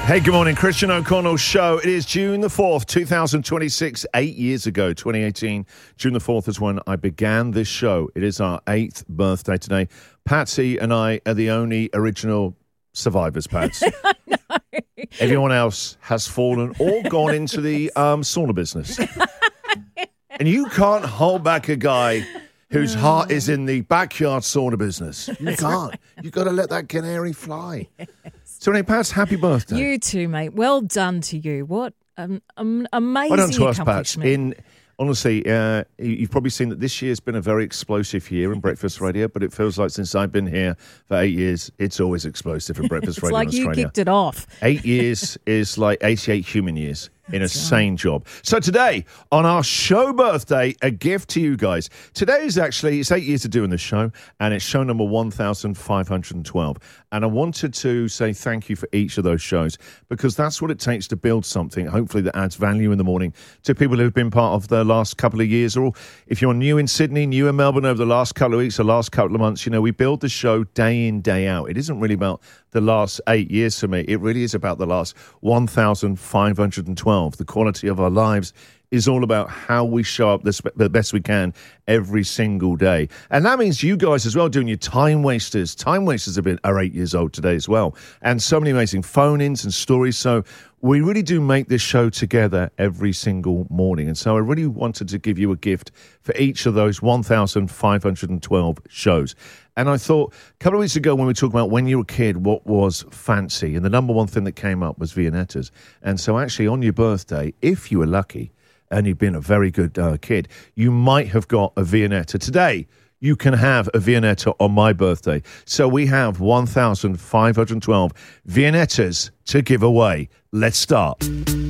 Hey, good morning. Christian O'Connell Show. It is June the 4th, 2026, 8 years ago, 2018. June the 4th is when I began this show. It is our 8th birthday today. Patsy and I are the only original survivors, Pats. No. Everyone else has fallen or gone into the sauna business. And you can't hold back a guy whose heart is in the backyard sauna business. You can't. You've got to let that canary fly. So, anyway, Pats, happy birthday. You too, mate. Well done to you. What an amazing Well done to us, Pats. accomplishment. Honestly, you've probably seen that this year's been a very explosive year in Breakfast Radio, but it feels like since I've been here for 8 years, it's always explosive in Breakfast Radio in It's like Australia. you kicked it off. 8 years is like 88 human years in a sane job. So today, on our show birthday, a gift to you guys. Today is actually, it's 8 years of doing this show, and it's show number 1,512. And I wanted to say thank you for each of those shows, because that's what it takes to build something, hopefully, that adds value in the morning to people who've been part of the last couple of years. Or if you're new in Sydney, new in Melbourne over the last couple of weeks, the last couple of months, you know, we build the show day in, day out. It isn't really about the last 8 years for me. It really is about the last 1,512. The quality of our lives is all about how we show up the best we can every single day. And that means you guys as well doing your time wasters. Time wasters are 8 years old today as well. And so many amazing phone-ins and stories. So we really do make this show together every single morning. And so I really wanted to give you a gift for each of those 1,512 shows. And I thought, a couple of weeks ago when we talked about when you were a kid, what was fancy? And the number one thing that came up was Viennettas. And so actually on your birthday, if you were lucky and you've been a very good kid, you might have got a Viennetta. Today, you can have a Viennetta on my birthday. So we have 1,512 Viennettas to give away. Let's start.